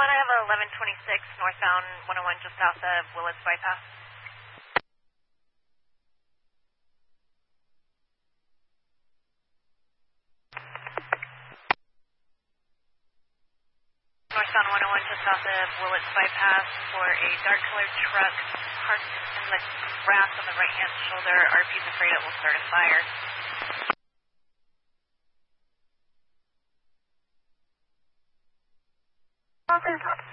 I have a 1126 northbound 101 just south of Willits Bypass. Northbound 101 just south of Willits Bypass for a dark colored truck parked in the grass on the right hand shoulder. RP's afraid it will start a fire. Okay.